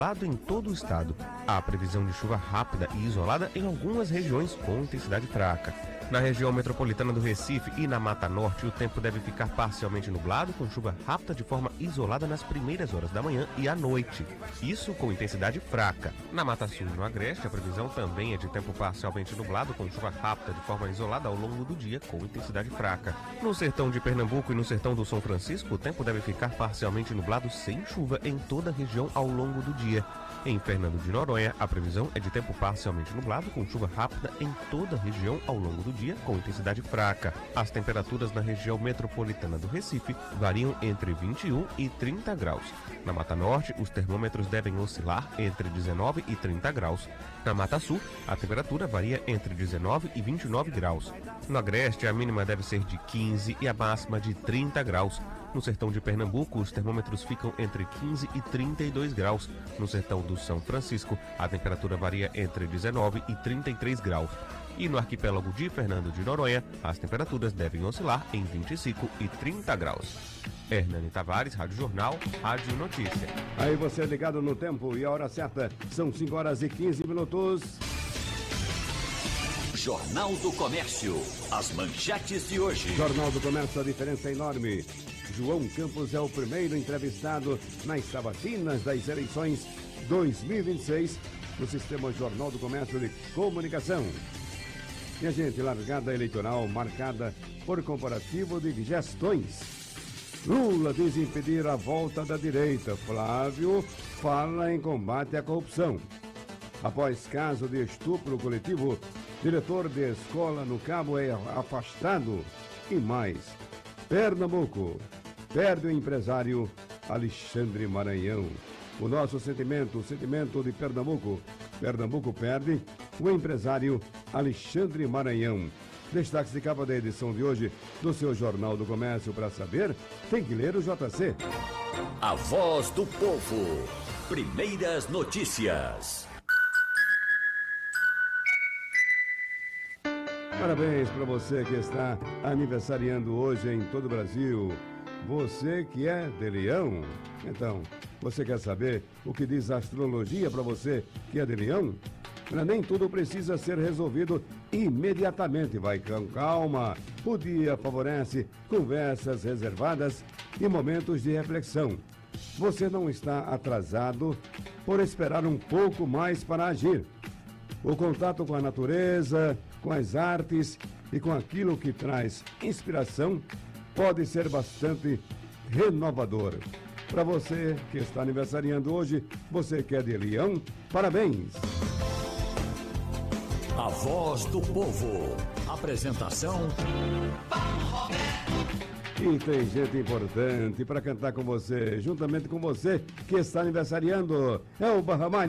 em todo o estado. Há previsão de chuva rápida e isolada em algumas regiões com intensidade fraca. Na região metropolitana do Recife e na Mata Norte, o tempo deve ficar parcialmente nublado, com chuva rápida de forma isolada nas primeiras horas da manhã e à noite. Isso com intensidade fraca. Na Mata Sul e no Agreste, a previsão também é de tempo parcialmente nublado, com chuva rápida de forma isolada ao longo do dia, com intensidade fraca. No sertão de Pernambuco e no sertão do São Francisco, o tempo deve ficar parcialmente nublado sem chuva em toda a região ao longo do dia. Em Fernando de Noronha, a previsão é de tempo parcialmente nublado, com chuva rápida em toda a região ao longo do dia, com intensidade fraca. As temperaturas na região metropolitana do Recife variam entre 21 e 30 graus. Na Mata Norte, os termômetros devem oscilar entre 19 e 30 graus. Na Mata Sul, a temperatura varia entre 19 e 29 graus. No Agreste, a mínima deve ser de 15 e a máxima de 30 graus. No sertão de Pernambuco, os termômetros ficam entre 15 e 32 graus. No sertão do São Francisco, a temperatura varia entre 19 e 33 graus. E no arquipélago de Fernando de Noronha, as temperaturas devem oscilar em 25 e 30 graus. Hernani Tavares, Rádio Jornal, Rádio Notícia. Aí você ligado no tempo e a hora certa, são 5 horas e 15 minutos. Jornal do Comércio, as manchetes de hoje. Jornal do Comércio, a diferença é enorme. João Campos é o primeiro entrevistado nas sabatinas das eleições 2026 no Sistema Jornal do Comércio de Comunicação. Minha gente, largada eleitoral marcada por comparativo de gestões. Lula diz impedir a volta da direita. Flávio fala em combate à corrupção. Após caso de estupro coletivo, diretor de escola no Cabo é afastado. E mais, Pernambuco perde o empresário Alexandre Maranhão. O nosso sentimento, o sentimento de Pernambuco. Pernambuco perde o empresário Alexandre Maranhão. Destaques de capa da edição de hoje do seu Jornal do Comércio. Para saber, tem que ler o JC. A voz do povo. Primeiras notícias. Parabéns para você que está aniversariando hoje em todo o Brasil. Você que é de Leão. Então, você quer saber o que diz a astrologia para você que é de Leão? Nem tudo precisa ser resolvido imediatamente. Vai com calma. O dia favorece conversas reservadas e momentos de reflexão. Você não está atrasado por esperar um pouco mais para agir. O contato com a natureza, com as artes e com aquilo que traz inspiração pode ser bastante renovador. Para você que está aniversariando hoje, você que é de Leão, parabéns! A voz do povo. Apresentação Paulo Roberto. E tem gente importante para cantar com você, juntamente com você que está aniversariando. É o Barramalho.